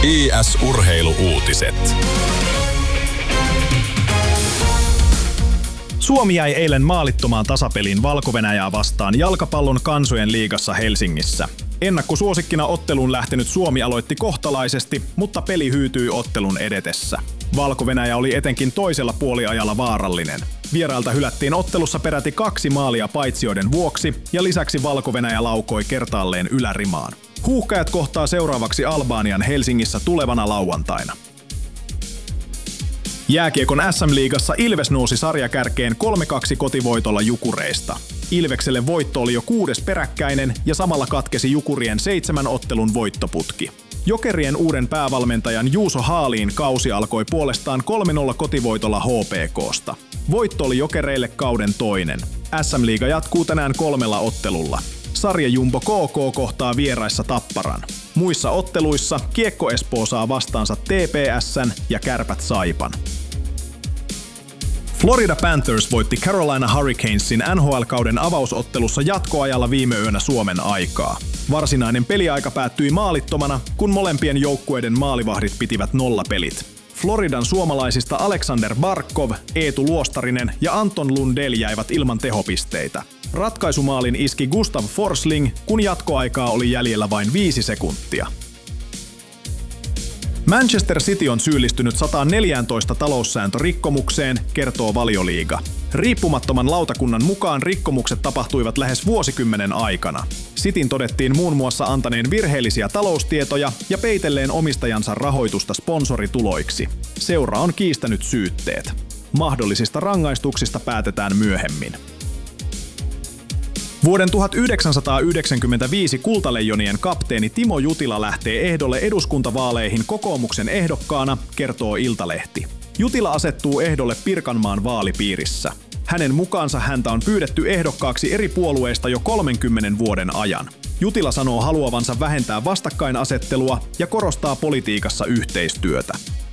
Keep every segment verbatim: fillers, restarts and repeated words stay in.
I S-urheiluuutiset. Suomi jäi eilen maalittomaan tasapeliin Valko-Venäjää vastaan jalkapallon kansojen liigassa Helsingissä. Ennakkosuosikkina otteluun lähtenyt Suomi aloitti kohtalaisesti, mutta peli hyytyi ottelun edetessä. Valko-Venäjä oli etenkin toisella puoliajalla vaarallinen. Vierailta hylättiin ottelussa peräti kaksi maalia paitsioiden vuoksi ja lisäksi Valko-Venäjä laukoi kertaalleen ylärimaan. Huuhkajat kohtaa seuraavaksi Albanian Helsingissä tulevana lauantaina. Jääkiekon äs äm-liigassa Ilves nousi sarjakärkeen kolme kaksi kotivoitolla Jukureista. Ilvekselle voitto oli jo kuudes peräkkäinen ja samalla katkesi Jukurien seitsemän ottelun voittoputki. Jokerien uuden päävalmentajan Juuso Haaliin kausi alkoi puolestaan kolme nolla kotivoitolla H P K:sta. Voitto oli Jokereille kauden toinen. äs äm-liiga jatkuu tänään kolmella ottelulla. Sarjajumbo K K kohtaa vieraissa Tapparan. Muissa otteluissa Kiekko Espoo saa vastaansa T P S:n ja Kärpät Saipan. Florida Panthers voitti Carolina Hurricanesin N H L-kauden avausottelussa jatkoajalla viime yönä Suomen aikaa. Varsinainen peliaika päättyi maalittomana, kun molempien joukkueiden maalivahdit pitivät nollapelit. Floridan suomalaisista Alexander Barkov, Eetu Luostarinen ja Anton Lundell jäivät ilman tehopisteitä. Ratkaisumaalin iski Gustav Forsling, kun jatkoaikaa oli jäljellä vain viisi sekuntia. Manchester City on syyllistynyt sata neljätoista taloussääntörikkomukseen, kertoo Valioliiga. Riippumattoman lautakunnan mukaan rikkomukset tapahtuivat lähes vuosikymmenen aikana. Cityn todettiin muun muassa antaneen virheellisiä taloustietoja ja peitelleen omistajansa rahoitusta sponsorituloiksi. Seura on kiistänyt syytteet. Mahdollisista rangaistuksista päätetään myöhemmin. Vuoden tuhatyhdeksänsataayhdeksänkymmentäviisi Kultaleijonien kapteeni Timo Jutila lähtee ehdolle eduskuntavaaleihin kokoomuksen ehdokkaana, kertoo Iltalehti. Jutila asettuu ehdolle Pirkanmaan vaalipiirissä. Hänen mukaansa häntä on pyydetty ehdokkaaksi eri puolueista jo kolmenkymmenen vuoden ajan. Jutila sanoo haluavansa vähentää vastakkainasettelua ja korostaa politiikassa yhteistyötä.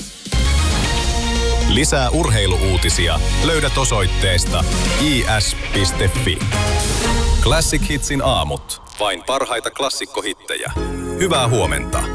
Lisää urheiluuutisia löydät osoitteesta i s piste f i. Classic Hitsin aamut. Vain parhaita klassikkohittejä. Hyvää huomenta.